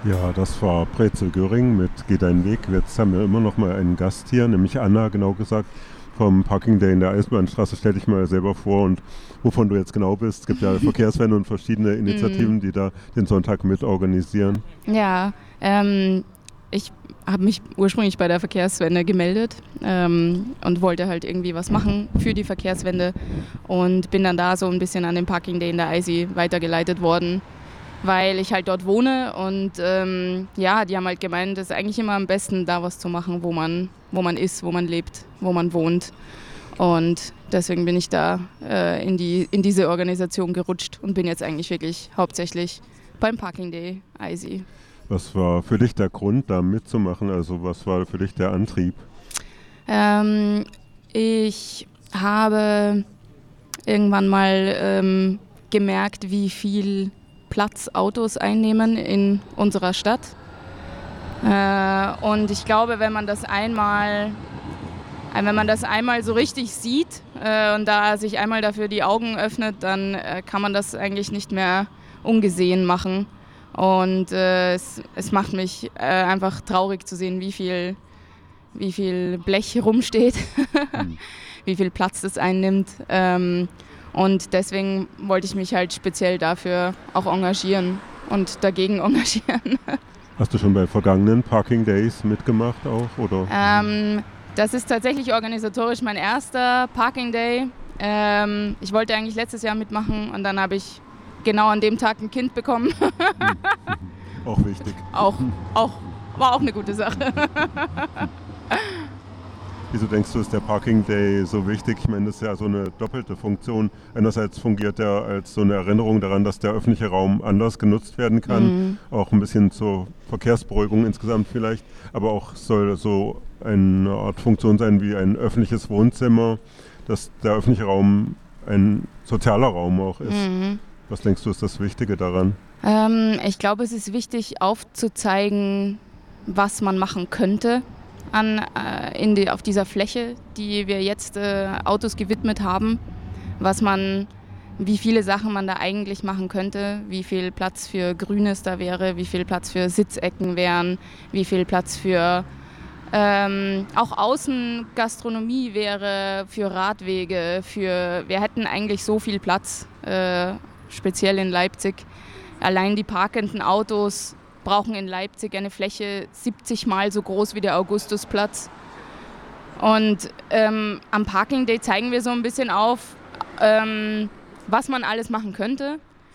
Ja, das war Brezel Göring mit Geh deinen Weg. Jetzt haben wir immer noch mal einen Gast hier, nämlich Anna, genau gesagt, vom Parking Day in der Eisenbahnstraße. Stell dich mal selber vor und wovon du jetzt genau bist. Es gibt ja Verkehrswende und verschiedene Mm, Initiativen, die da den Sonntag mit organisieren. ja, ich habe mich ursprünglich bei der Verkehrswende gemeldet und wollte halt irgendwie was machen für die Verkehrswende und bin dann da so ein bisschen an den Parking Day in der IC weitergeleitet worden, weil ich halt dort wohne und ja, die haben halt gemeint, es ist eigentlich immer am besten, da was zu machen, wo man ist, wo man lebt, wo man wohnt. Und deswegen bin ich da in diese Organisation gerutscht und bin jetzt eigentlich wirklich hauptsächlich beim Parking Day IC. Was war für dich der Grund, da mitzumachen? Also was war für dich der Antrieb? Ähm, ich habe irgendwann mal gemerkt, wie viel Platz Autos einnehmen in unserer Stadt. Und ich glaube, wenn man das einmal so richtig sieht und da sich einmal dafür die Augen öffnet, dann kann man das eigentlich nicht mehr ungesehen machen. Und es macht mich einfach traurig zu sehen, wie viel Blech rumsteht, Hm. wie viel Platz das einnimmt. Und deswegen wollte ich mich halt speziell dafür auch engagieren und dagegen engagieren. Hast du schon bei vergangenen Parking Days mitgemacht auch? Oder? Das ist tatsächlich organisatorisch mein erster Parking Day. Ich wollte eigentlich letztes Jahr mitmachen und dann habe ich genau an dem Tag ein Kind bekommen. Hm. Auch wichtig. auch, auch, war auch eine gute Sache. Wieso denkst du, ist der Parking Day so wichtig? Ich meine, das ist ja so eine doppelte Funktion. Einerseits fungiert er als so eine Erinnerung daran, dass der öffentliche Raum anders genutzt werden kann, Mhm. auch ein bisschen zur Verkehrsberuhigung insgesamt vielleicht, aber auch soll so eine Art Funktion sein wie ein öffentliches Wohnzimmer, dass der öffentliche Raum ein sozialer Raum auch ist. Mhm. Was denkst du, ist das Wichtige daran? Ich glaube, es ist wichtig aufzuzeigen, was man machen könnte auf dieser Fläche, die wir jetzt Autos gewidmet haben, wie viele Sachen man da eigentlich machen könnte, wie viel Platz für Grünes da wäre, wie viel Platz für Sitzecken wären, wie viel Platz für auch Außengastronomie wäre, für Radwege, wir hätten eigentlich so viel Platz, speziell in Leipzig. Allein die parkenden Autos brauchen in Leipzig eine Fläche 70 Mal so groß wie der Augustusplatz. Und am Parking Day zeigen wir so ein bisschen auf, was man alles machen könnte.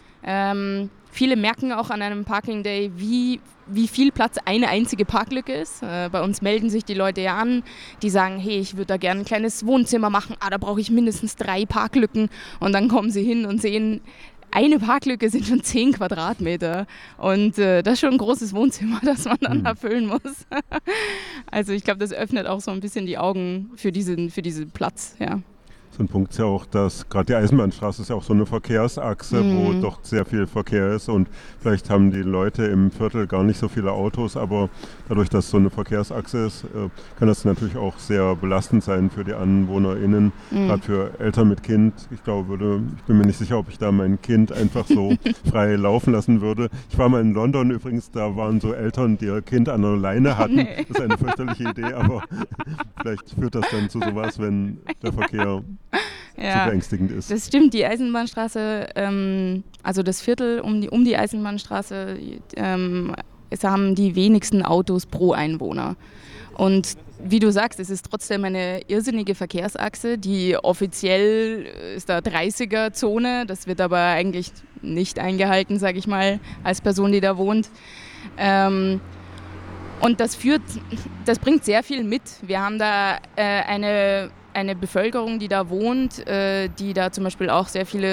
Viele merken auch an einem Parking Day, wie viel Platz eine einzige Parklücke ist. Bei uns melden sich die Leute ja an, die sagen, hey, ich würde da gerne ein kleines Wohnzimmer machen, da brauche ich mindestens 3 Parklücken. Und dann kommen sie hin und sehen, eine Parklücke sind schon 10 Quadratmeter und das ist schon ein großes Wohnzimmer, das man dann Hm. erfüllen muss. Also ich glaube, das öffnet auch so ein bisschen die Augen für diesen Platz, ja. So ein Punkt ist ja auch, dass gerade die Eisenbahnstraße ist ja auch so eine Verkehrsachse, wo Mhm. doch sehr viel Verkehr ist und vielleicht haben die Leute im Viertel gar nicht so viele Autos, aber dadurch, dass es so eine Verkehrsachse ist, kann das natürlich auch sehr belastend sein für die AnwohnerInnen, Mhm. gerade für Eltern mit Kind. Ich bin mir nicht sicher, ob ich da mein Kind einfach so frei laufen lassen würde. Ich war mal in London übrigens, da waren so Eltern, die ihr Kind an der Leine Oh hatten. nee. Das ist eine fürchterliche Idee, aber vielleicht führt das dann zu sowas, wenn der Verkehr zu Ja, beängstigend ist. das stimmt. Die Eisenbahnstraße, also das Viertel um die Eisenbahnstraße, es haben die wenigsten Autos pro Einwohner. Und wie du sagst, es ist trotzdem eine irrsinnige Verkehrsachse, die offiziell ist da 30er-Zone, das wird aber eigentlich nicht eingehalten, sage ich mal, als Person, die da wohnt. Ähm, und das bringt sehr viel mit. Wir haben da eine Bevölkerung, die da wohnt, die da zum Beispiel auch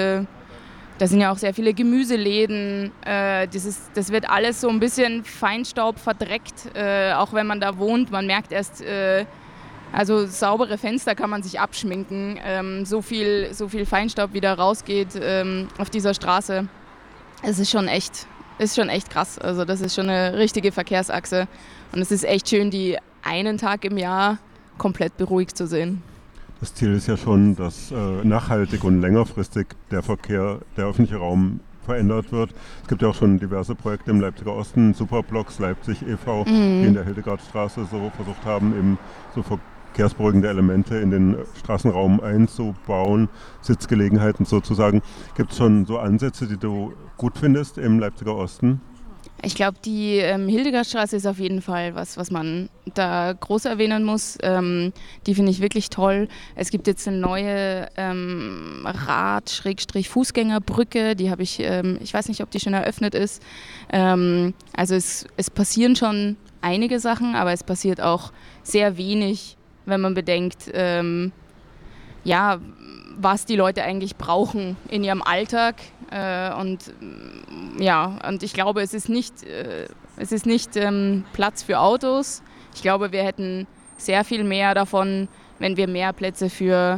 da sind ja auch sehr viele Gemüseläden. Das wird alles so ein bisschen Feinstaub verdreckt, auch wenn man da wohnt. Man merkt erst, also saubere Fenster kann man sich abschminken. So viel Feinstaub, wie da rausgeht auf dieser Straße. Es ist schon echt krass. Also das ist schon eine richtige Verkehrsachse. Und es ist echt schön, die einen Tag im Jahr komplett beruhigt zu sehen. Das Ziel ist ja schon, dass nachhaltig und längerfristig der öffentliche Raum verändert wird. Es gibt ja auch schon diverse Projekte im Leipziger Osten, Superblocks Leipzig e.V., die in der Hildegardstraße so versucht haben, eben so verkehrsberuhigende Elemente in den Straßenraum einzubauen, Sitzgelegenheiten sozusagen. Gibt es schon so Ansätze, die du gut findest im Leipziger Osten? Ich glaube, die Hildegardstraße ist auf jeden Fall was man da groß erwähnen muss. Die finde ich wirklich toll. Es gibt jetzt eine neue Rad-Fußgängerbrücke, die habe ich weiß nicht, ob die schon eröffnet ist. Also es passieren schon einige Sachen, aber es passiert auch sehr wenig, wenn man bedenkt, was die Leute eigentlich brauchen in ihrem Alltag. Und ich glaube, es ist nicht Platz für Autos. Ich glaube, wir hätten sehr viel mehr davon, wenn wir mehr Plätze für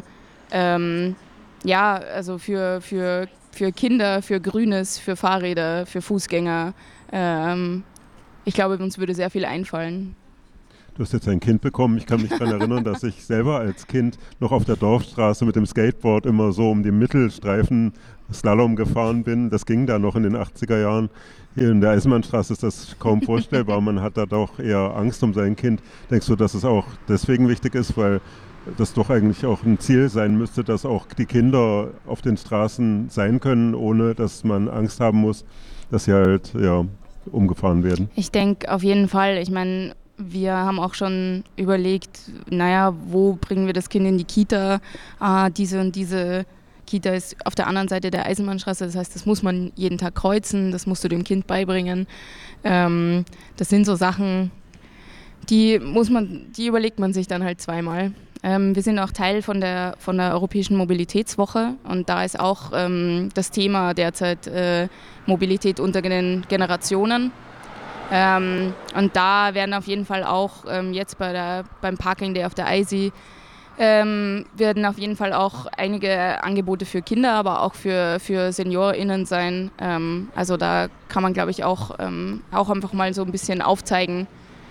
Kinder, für Grünes, für Fahrräder, für Fußgänger. Ich glaube, uns würde sehr viel einfallen. Du hast jetzt ein Kind bekommen. Ich kann mich daran erinnern, dass ich selber als Kind noch auf der Dorfstraße mit dem Skateboard immer so um die Mittelstreifen Slalom gefahren bin. Das ging da noch in den 80er Jahren. Hier in der Eisenbahnstraße ist das kaum vorstellbar. Man hat da doch eher Angst um sein Kind. Denkst du, dass es auch deswegen wichtig ist, weil das doch eigentlich auch ein Ziel sein müsste, dass auch die Kinder auf den Straßen sein können, ohne dass man Angst haben muss, dass sie halt umgefahren werden? Ich denke auf jeden Fall. Ich meine, wir haben auch schon überlegt, wo bringen wir das Kind in die Kita? Diese und diese Kita ist auf der anderen Seite der Eisenbahnstraße, das heißt, das muss man jeden Tag kreuzen, das musst du dem Kind beibringen. Das sind so Sachen, die überlegt man sich dann halt zweimal. Wir sind auch Teil von der Europäischen Mobilitätswoche und da ist auch das Thema derzeit Mobilität unter den Generationen. Und da werden auf jeden Fall auch jetzt beim Parking Day auf der ISI werden auf jeden Fall auch einige Angebote für Kinder, aber auch für SeniorInnen sein. Also da kann man, glaube ich, auch einfach mal so ein bisschen aufzeigen,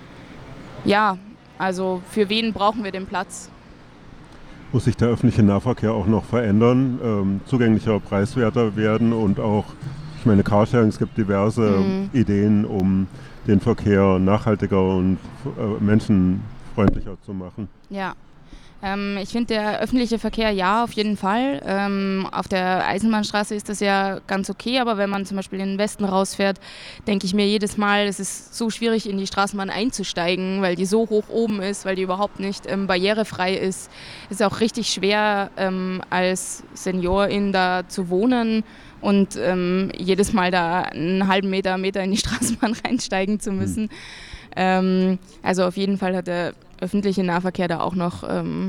also für wen brauchen wir den Platz? Muss sich der öffentliche Nahverkehr auch noch verändern, zugänglicher, preiswerter werden und auch, ich meine, Carsharing, es gibt diverse Ideen, um den Verkehr nachhaltiger und menschenfreundlicher zu machen. Ja, ich finde der öffentliche Verkehr auf jeden Fall. Auf der Eisenbahnstraße ist das ja ganz okay, aber wenn man zum Beispiel in den Westen rausfährt, denke ich mir jedes Mal, es ist so schwierig in die Straßenbahn einzusteigen, weil die so hoch oben ist, weil die überhaupt nicht barrierefrei ist. Es ist auch richtig schwer, als Seniorin da zu wohnen und jedes Mal da einen halben Meter in die Straßenbahn reinsteigen zu müssen. Also auf jeden Fall hat der öffentliche Nahverkehr da auch noch,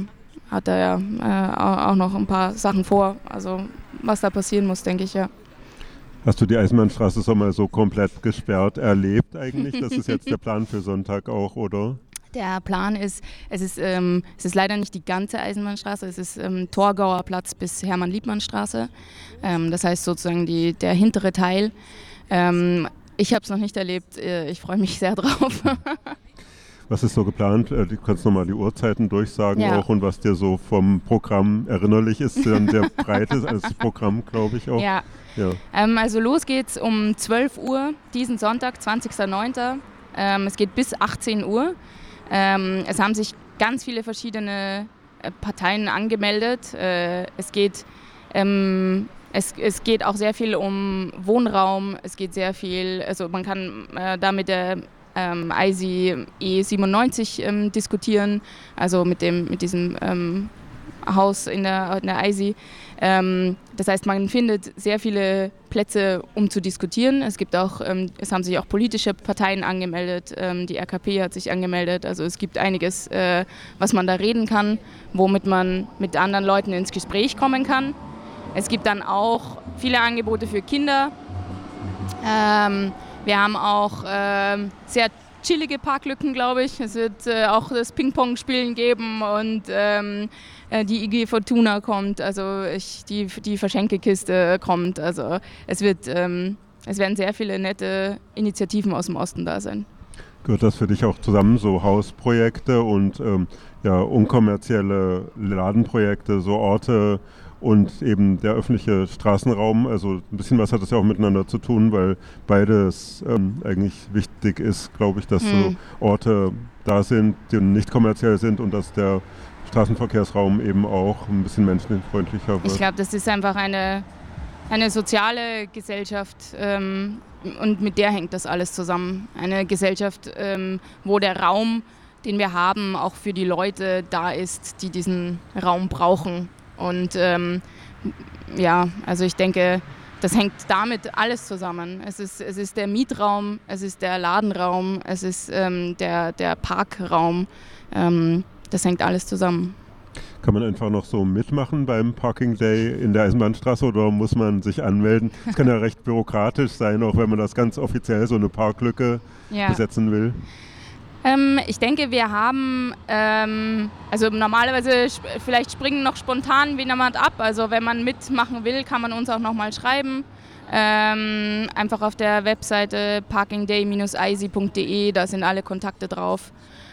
auch noch ein paar Sachen vor. Also was da passieren muss, denke ich, ja. Hast du die Eisenbahnstraße so mal so komplett gesperrt erlebt eigentlich? Das ist jetzt der Plan für Sonntag auch, oder? Der Plan ist, es ist leider nicht die ganze Eisenbahnstraße, es ist Torgauer Platz bis Hermann-Liebmann-Straße. Das heißt sozusagen der hintere Teil. Ich habe es noch nicht erlebt, ich freue mich sehr drauf. Was ist so geplant? Du kannst nochmal die Uhrzeiten durchsagen auch und was dir so vom Programm erinnerlich ist. Ein sehr breites als Programm, glaube ich auch. Ja. Also los geht's um 12 Uhr diesen Sonntag, 20.09. Es geht bis 18 Uhr. Es haben sich ganz viele verschiedene Parteien angemeldet. Es geht auch sehr viel um Wohnraum. Es geht sehr viel, also man kann da mit der ISI E97 diskutieren, also mit diesem Haus in der ISI. Das heißt, man findet sehr viele Plätze, um zu diskutieren. Es haben sich auch politische Parteien angemeldet, die RKP hat sich angemeldet. Also es gibt einiges, was man da reden kann, womit man mit anderen Leuten ins Gespräch kommen kann. Es gibt dann auch viele Angebote für Kinder. Wir haben auch sehr chillige Parklücken, glaube ich. Es wird auch das Ping-Pong-Spielen geben und die IG Fortuna kommt, also die Verschenkekiste kommt. Also es werden sehr viele nette Initiativen aus dem Osten da sein. Gehört das für dich auch zusammen, so Hausprojekte und unkommerzielle Ladenprojekte, so Orte, und eben der öffentliche Straßenraum. Also ein bisschen was hat das ja auch miteinander zu tun, weil beides eigentlich wichtig ist, glaube ich, dass so Orte da sind, die nicht kommerziell sind und dass der Straßenverkehrsraum eben auch ein bisschen menschenfreundlicher wird. Ich glaube, das ist einfach eine soziale Gesellschaft und mit der hängt das alles zusammen. Eine Gesellschaft, wo der Raum, den wir haben, auch für die Leute da ist, die diesen Raum brauchen. Und also ich denke, das hängt damit alles zusammen. Es ist der Mietraum, es ist der Ladenraum, es ist der Parkraum. Das hängt alles zusammen. Kann man einfach noch so mitmachen beim Parking Day in der Eisenbahnstraße oder muss man sich anmelden? Es kann ja recht bürokratisch sein, auch wenn man das ganz offiziell so eine Parklücke besetzen will. Ich denke, wir haben, also normalerweise vielleicht springen noch spontan jemand ab. Also wenn man mitmachen will, kann man uns auch nochmal schreiben. Einfach auf der Webseite parkingday-eisi.de, da sind alle Kontakte drauf.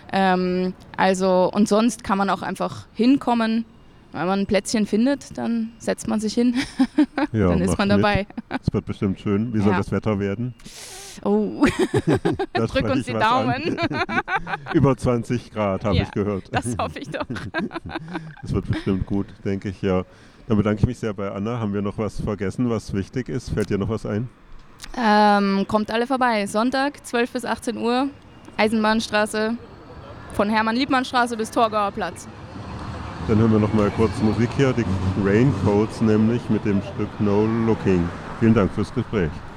Und sonst kann man auch einfach hinkommen. Wenn man ein Plätzchen findet, dann setzt man sich hin. Ja, dann ist man dabei. Es wird bestimmt schön. Wie soll das Wetter werden? Oh, drück uns die Daumen. Über 20 Grad, habe ich gehört. Das hoffe ich doch. Das wird bestimmt gut, denke ich, ja. Dann bedanke ich mich sehr bei Anna. Haben wir noch was vergessen, was wichtig ist? Fällt dir noch was ein? Kommt alle vorbei. Sonntag, 12 bis 18 Uhr, Eisenbahnstraße, von Hermann-Liebmann-Straße bis Torgauer Platz. Dann hören wir noch mal kurz Musik hier, die Raincoats nämlich mit dem Stück No Looking. Vielen Dank fürs Gespräch.